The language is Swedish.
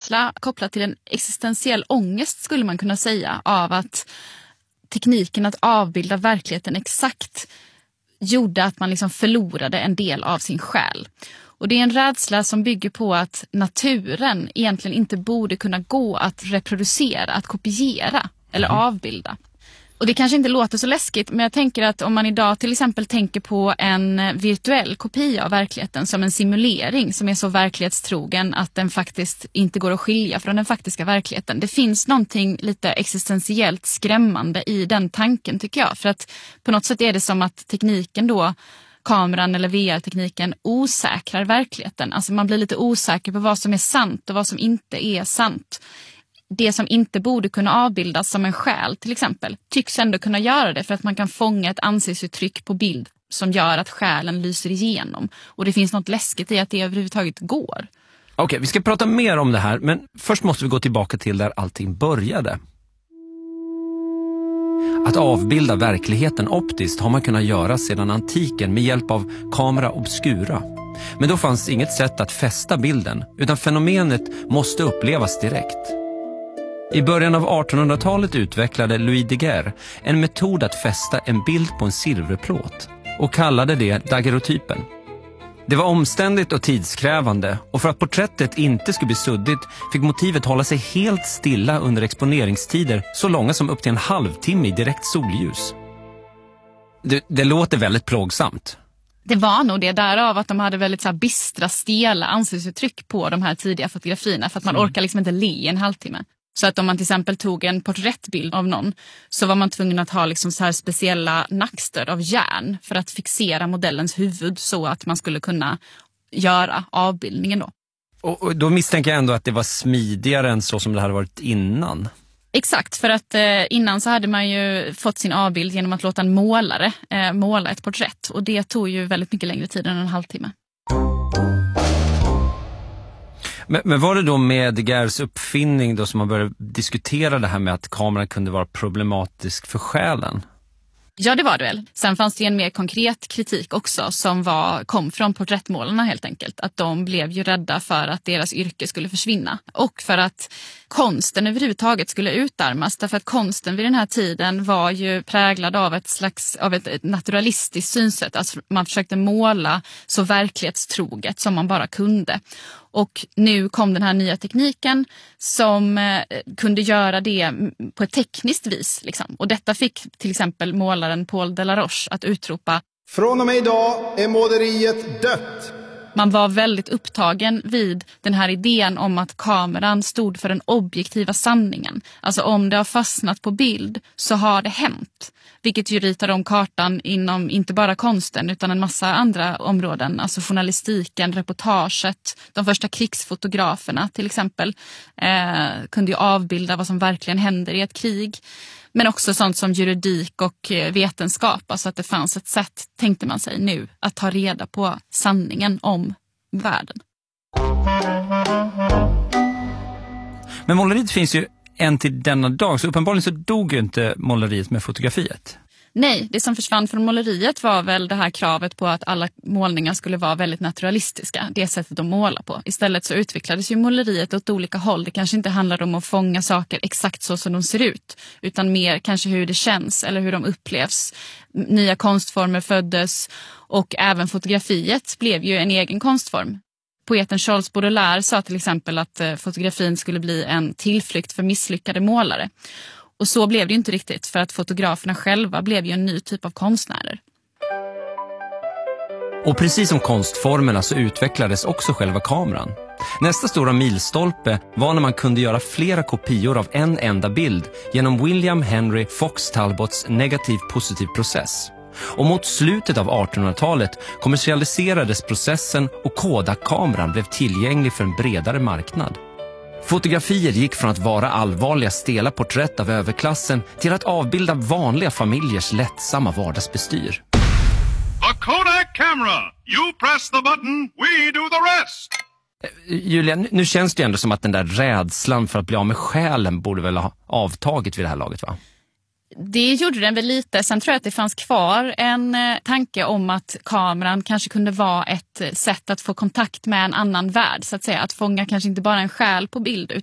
rädsla kopplat till en existentiell ångest, skulle man kunna säga, av att tekniken att avbilda verkligheten exakt gjorde att man liksom förlorade en del av sin själ. Och det är en rädsla som bygger på att naturen egentligen inte borde kunna gå att reproducera, att kopiera eller avbilda. Och det kanske inte låter så läskigt, men jag tänker att om man idag till exempel tänker på en virtuell kopia av verkligheten som en simulering som är så verklighetstrogen att den faktiskt inte går att skilja från den faktiska verkligheten. Det finns någonting lite existentiellt skrämmande i den tanken, tycker jag. För att på något sätt är det som att tekniken då, kameran eller VR-tekniken, osäkrar verkligheten. Alltså man blir lite osäker på vad som är sant och vad som inte är sant. Det som inte borde kunna avbildas som en själ till exempel tycks ändå kunna göra det, för att man kan fånga ett ansiktsuttryck på bild som gör att själen lyser igenom. Och det finns något läskigt i att det överhuvudtaget går. Okej, vi ska prata mer om det här, men först måste vi gå tillbaka till där allting började. Att avbilda verkligheten optiskt har man kunnat göra sedan antiken med hjälp av camera obscura. Men då fanns inget sätt att fästa bilden, utan fenomenet måste upplevas direkt. I början av 1800-talet utvecklade Louis Daguerre en metod att fästa en bild på en silverplåt och kallade det daguerreotypen. Det var omständigt och tidskrävande, och för att porträttet inte skulle bli suddigt fick motivet hålla sig helt stilla under exponeringstider så långa som upp till en halvtimme i direkt solljus. Det låter väldigt plågsamt. Det var nog det därav att de hade väldigt så här bistra, stela ansiktsuttryck på de här tidiga fotografierna, för att man orkar liksom inte le en halvtimme. Så att om man till exempel tog en porträttbild av någon så var man tvungen att ha liksom så här speciella nackstöd av järn för att fixera modellens huvud så att man skulle kunna göra avbildningen då. Och då misstänker jag ändå att det var smidigare än så som det hade varit innan. Exakt, för att innan så hade man ju fått sin avbild genom att låta en målare måla ett porträtt. Och det tog ju väldigt mycket längre tid än en halvtimme. Men var det då med Daguerres uppfinning då som man började diskutera det här med att kameran kunde vara problematisk för själen? Ja, det var det väl. Sen fanns det en mer konkret kritik också som kom från porträttmålarna helt enkelt. Att de blev ju rädda för att deras yrke skulle försvinna. Och för att konsten överhuvudtaget skulle utarmas. Därför att konsten vid den här tiden var ju präglad av ett naturalistiskt synsätt. Alltså man försökte måla så verklighetstroget som man bara kunde. Och nu kom den här nya tekniken som kunde göra det på ett tekniskt vis. Liksom. Och detta fick till exempel målaren Paul Delaroche att utropa: från och med idag är måleriet dött. Man var väldigt upptagen vid den här idén om att kameran stod för den objektiva sanningen. Alltså om det har fastnat på bild så har det hänt. Vilket ju ritar om kartan inom inte bara konsten utan en massa andra områden. Alltså journalistiken, reportaget, de första krigsfotograferna till exempel kunde ju avbilda vad som verkligen händer i ett krig. Men också sånt som juridik och vetenskap. Alltså att det fanns ett sätt, tänkte man sig nu, att ta reda på sanningen om världen. Men måleriet finns ju än till denna dag, så uppenbarligen så dog ju inte måleriet med fotografiet. Nej, det som försvann från måleriet var väl det här kravet på att alla målningar skulle vara väldigt naturalistiska, det sättet de målar på. Istället så utvecklades ju måleriet åt olika håll. Det kanske inte handlar om att fånga saker exakt så som de ser ut, utan mer kanske hur det känns eller hur de upplevs. Nya konstformer föddes och även fotografiet blev ju en egen konstform. Poeten Charles Baudelaire sa till exempel att fotografin skulle bli en tillflykt för misslyckade målare. Och så blev det ju inte riktigt, för att fotograferna själva blev ju en ny typ av konstnärer. Och precis som konstformerna så utvecklades också själva kameran. Nästa stora milstolpe var när man kunde göra flera kopior av en enda bild genom William Henry Fox Talbots negativ-positiv process. Och mot slutet av 1800-talet kommersialiserades processen och Kodak-kameran blev tillgänglig för en bredare marknad. Fotografier gick från att vara allvarliga stela porträtt av överklassen till att avbilda vanliga familjers lättsamma vardagsbestyr. A Kodak camera! You press the button, we do the rest! Julia, nu känns det ändå som att den där rädslan för att bli av med själen borde väl ha avtagit vid det här laget, va? Det gjorde den väl lite. Sen tror jag att det fanns kvar en tanke om att kameran kanske kunde vara ett sätt att få kontakt med en annan värld, så att säga. Att fånga kanske inte bara en själ på bild